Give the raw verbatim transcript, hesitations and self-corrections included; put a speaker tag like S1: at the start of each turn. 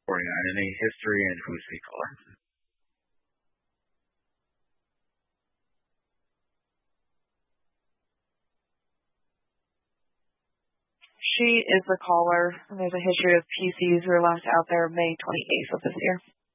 S1: forty-nine. Any history and who's the caller?
S2: She is the caller, and there's a history of P Cs who were last out there May twenty-eighth of this year.